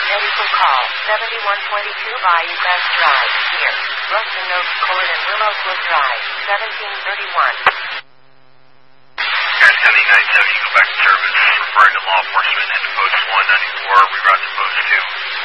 Medical call, 7122 Bayou Crest Drive, here. Ruston Oaks Court and Willowwood Drive, 1731. 7970, go back to service. Referring to law enforcement into post 194, reroute to post 2.